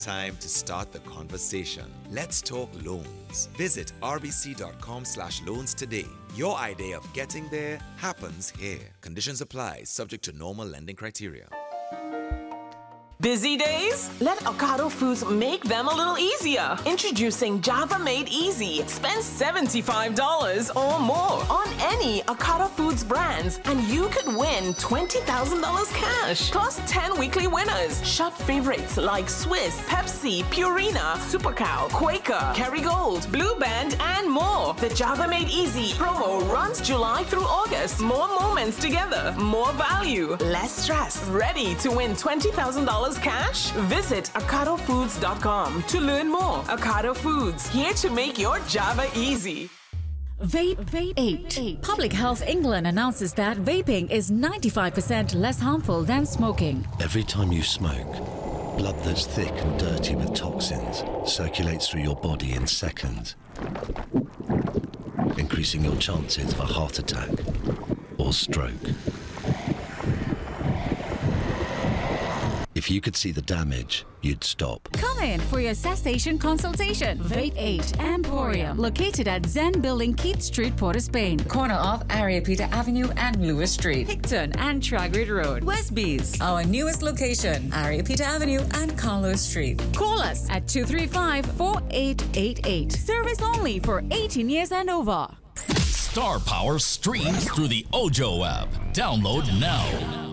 Time to start the conversation. Let's talk loans. Visit rbc.com/loans today. Your idea of getting there happens here. Conditions apply, subject to normal lending criteria. Busy days? Let Ocado Foods make them a little easier. Introducing Java Made Easy. Spend $75 or more on any Ocado Foods brands and you could win $20,000 cash. Plus 10 weekly winners. Shop favorites like Swiss, Pepsi, Purina, Super Cow, Quaker, Kerrygold, Blue Band, and more. The Java Made Easy promo runs July through August. More moments together. More value. Less stress. Ready to win $20,000 cash? Visit ocadofoods.com to learn more. Ocado Foods, here to make your Java easy. Vape 8. Public Health England announces that vaping is 95% less harmful than smoking. Every time you smoke, blood that's thick and dirty with toxins circulates through your body in seconds, increasing your chances of a heart attack or stroke. If you could see the damage, you'd stop. Come in for your cessation consultation. Vape 8 Emporium, located at Zen Building, Keith Street, Port of Spain. Corner of Ariapita Avenue and Lewis Street. Picton and Tragrid Road. Westbees. Our newest location, Ariapita Avenue and Carlos Street. Call us at 235-4888. Service only for 18 years and over. Star Power streams through the Ojo app. Download now.